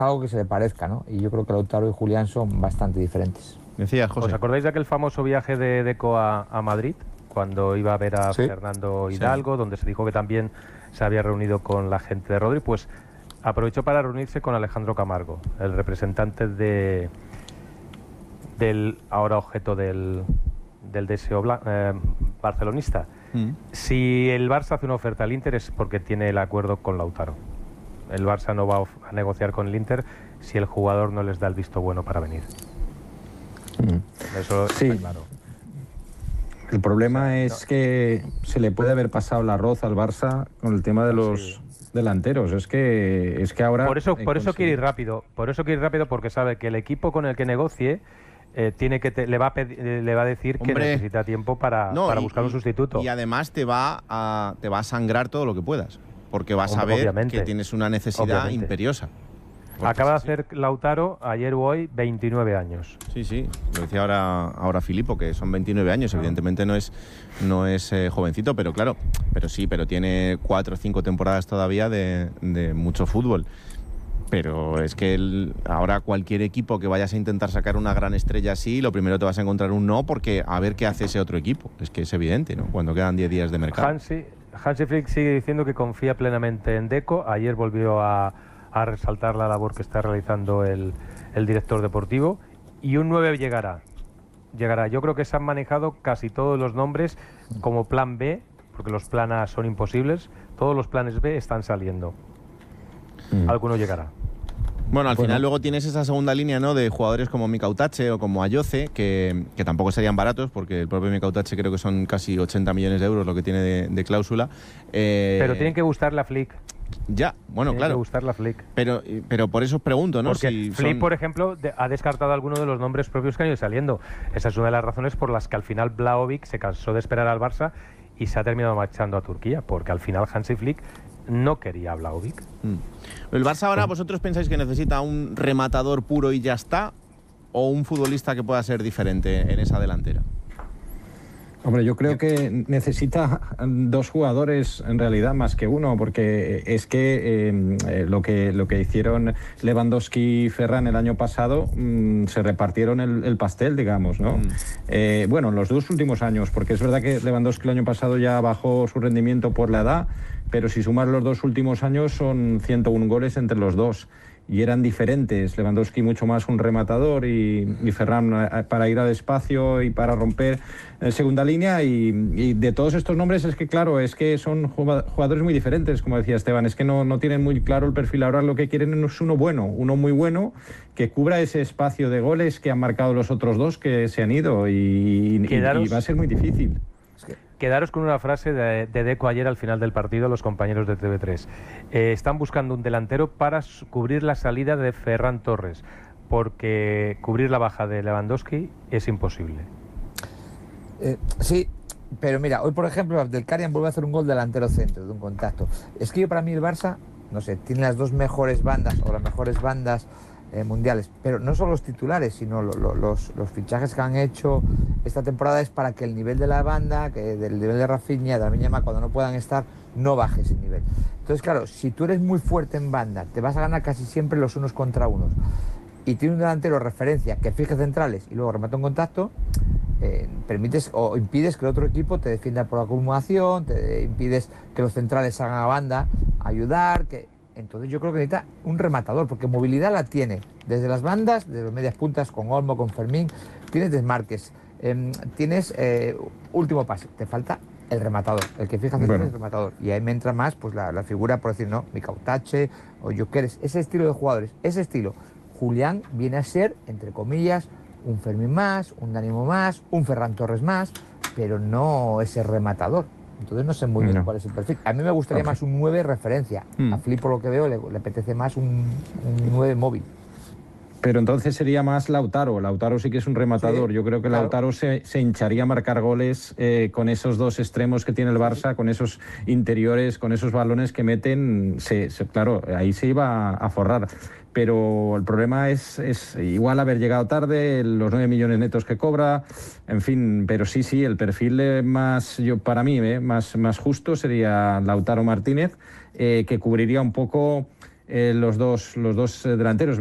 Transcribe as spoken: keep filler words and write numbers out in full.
algo que se le parezca, ¿no? Y yo creo que Lautaro y Julián son bastante diferentes. Decía José. ¿Os acordáis de aquel famoso viaje de Deco a, a Madrid? Cuando iba a ver a Sí. Fernando Hidalgo, Sí. donde se dijo que también se había reunido con la gente de Rodri, pues aprovechó para reunirse con Alejandro Camargo, el representante de del ahora objeto del, del deseo blan- eh, barcelonista. Mm. Si el Barça hace una oferta al Inter es porque tiene el acuerdo con Lautaro. El Barça no va a, of- a negociar con el Inter si el jugador no les da el visto bueno para venir. Mm. Eso Sí. está claro. El problema O sea, es no. que se le puede haber pasado el arroz al Barça con el tema de los Sí. delanteros. Es que es que ahora Por eso, eh, por eso quiere ir conseguir- rápido. Por eso quiere ir rápido porque sabe que el equipo con el que negocie eh, tiene que te- le va a pedi- eh, le va a decir que Hombre, necesita tiempo para, No, para y- buscar un y- sustituto. Y además te va a te va a sangrar todo lo que puedas, porque vas a Hombre, ver obviamente. que tienes una necesidad Obviamente. imperiosa. Porque Acaba de sí, sí. hacer Lautaro ayer o hoy veintinueve años. Sí, sí, lo decía ahora, ahora Filipo, que son veintinueve años, evidentemente no es, no es eh, jovencito, pero claro, pero sí, pero tiene cuatro o cinco temporadas todavía de, de mucho fútbol. Pero es que el- ahora cualquier equipo que vayas a intentar sacar una gran estrella así, lo primero te vas a encontrar un no, porque a ver qué hace ese otro equipo. Es que es evidente, ¿no? Cuando quedan diez días de mercado. Hansi, Hansi Flick sigue diciendo que confía plenamente en Deco. Ayer volvió a, a resaltar la labor que está realizando el, el director deportivo. Y un nueve llegará. Llegará. Yo creo que se han manejado casi todos los nombres como plan B, porque los plan A son imposibles. Todos los planes B están saliendo. Mm. Alguno llegará. Bueno, al Bueno. final luego tienes esa segunda línea, ¿no? De jugadores como Mika Utache o como Ayoce, que, que tampoco serían baratos, porque el propio Mika Utache creo que son casi ochenta millones de euros lo que tiene de, de cláusula. Eh, Pero tienen que gustarle a Flick. Ya, bueno, Tienen que claro. gustarle a Flick. Pero, pero por eso os pregunto, ¿no? Porque Si Flick, son- por ejemplo, de- ha descartado algunos de los nombres propios que han ido saliendo. Esa es una de las razones por las que al final Vlahovic se cansó de esperar al Barça y se ha terminado marchando a Turquía, porque al final Hansi Flick no quería a Vlahovic. Mm. ¿El Barça ahora vosotros pensáis que necesita un rematador puro y ya está? ¿O un futbolista que pueda ser diferente en esa delantera? Hombre, yo creo que necesita dos jugadores en realidad más que uno, porque es que eh, eh, lo que lo que hicieron Lewandowski y Ferran el año pasado mm, se repartieron el, el pastel, digamos, ¿no? Mm. Eh, bueno, en los dos últimos años, porque es verdad que Lewandowski el año pasado ya bajó su rendimiento por la edad, pero si sumas los dos últimos años son ciento uno goles entre los dos. Y eran diferentes, Lewandowski mucho más un rematador y, y Ferran eh, para ir al espacio y para romper en segunda línea y, y de todos estos nombres es que claro, es que son jugadores muy diferentes, como decía Esteban, es que no, no tienen muy claro el perfil, ahora lo que quieren es uno bueno, uno muy bueno que cubra ese espacio de goles que han marcado los otros dos que se han ido y, y- Quedaros- y va a ser muy difícil. Quedaros con una frase de, de Deco ayer al final del partido, los compañeros de T V tres. Eh, están buscando un delantero para s- cubrir la salida de Ferran Torres, porque cubrir la baja de Lewandowski es imposible. Eh, sí, pero mira, hoy por ejemplo Abdelkarian vuelve a hacer un gol delantero centro de un contacto. Es que yo para mí el Barça, no sé, tiene las dos mejores bandas o las mejores bandas eh, mundiales, pero no solo los titulares, sino lo- lo- los, los fichajes que han hecho esta temporada es para que el nivel de la banda, que del nivel de Rafinha, de Lamine Yamal, cuando no puedan estar, no baje ese nivel. Entonces, claro, si tú eres muy fuerte en banda, te vas a ganar casi siempre los unos contra unos, y tiene un delantero referencia que fije centrales y luego remata un contacto, eh, permites o impides que el otro equipo te defienda por acumulación, te impides que los centrales hagan a banda, ayudar, que entonces yo creo que necesita un rematador, porque movilidad la tiene desde las bandas, desde las medias puntas con Olmo, con Fermín, tienes desmarques, eh, tienes eh, último pase, te falta el rematador, el que fija centrales Bueno. es el rematador, y ahí me entra más pues la, la figura, por decir, no, Mika Utache o Gyökeres, ese estilo de jugadores, ese estilo. Julián viene a ser, entre comillas, un Fermín más, un Dánimo más, un Ferran Torres más, pero no ese rematador. Entonces no sé muy bien No. cuál es el perfil. A mí me gustaría Ok. más un nueve referencia. Mm. A Flip, por lo que veo, le, le apetece más un, un nueve móvil. Pero entonces sería más Lautaro. Lautaro sí que es un rematador. Sí, Yo creo que claro. Lautaro se, se hincharía a marcar goles eh, con esos dos extremos que tiene el Barça, con esos interiores, con esos balones que meten. Se, se- claro, ahí se iba a forrar. Pero el problema es, es igual haber llegado tarde, los nueve millones netos que cobra, en fin. Pero sí, sí, el perfil eh, más, yo para mí, eh, más, más justo sería Lautaro Martínez, eh, que cubriría un poco eh, los dos, los dos eh, delanteros.